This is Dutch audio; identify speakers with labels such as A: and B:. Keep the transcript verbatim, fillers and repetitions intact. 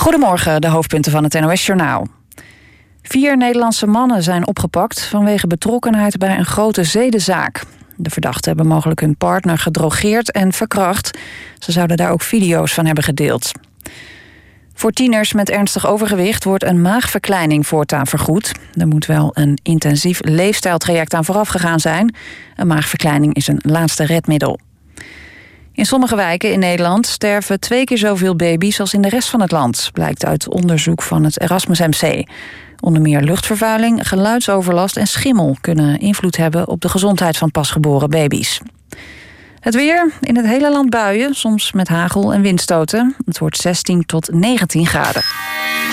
A: Goedemorgen, de hoofdpunten van het N O S-journaal. Vier Nederlandse mannen zijn opgepakt vanwege betrokkenheid bij een grote zedenzaak. De verdachten hebben mogelijk hun partner gedrogeerd en verkracht. Ze zouden daar ook video's van hebben gedeeld. Voor tieners met ernstig overgewicht wordt een maagverkleining voortaan vergoed. Er moet wel een intensief leefstijltraject aan vooraf gegaan zijn. Een maagverkleining is een laatste redmiddel. In sommige wijken in Nederland sterven twee keer zoveel baby's als in de rest van het land, blijkt uit onderzoek van het Erasmus M C. Onder meer luchtvervuiling, geluidsoverlast en schimmel kunnen invloed hebben op de gezondheid van pasgeboren baby's. Het weer, in het hele land buien, soms met hagel en windstoten. Het wordt zestien tot negentien graden.